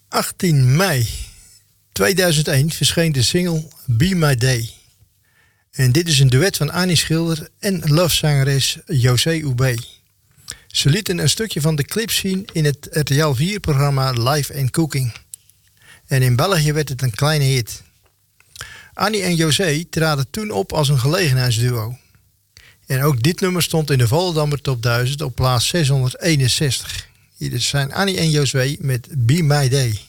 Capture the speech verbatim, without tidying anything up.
achttien mei tweeduizend één verscheen de single Be My Day. En dit is een duet van Annie Schilder en lofzangeres José Oubé. Ze lieten een stukje van de clip zien in het R T L vier programma Live and Cooking. En in België werd het een kleine hit. Annie en José traden toen op als een gelegenheidsduo. En ook dit nummer stond in de Volendammer Top duizend op plaats zeshonderdeenenzestig. Hier zijn Annie en José met Be My Day.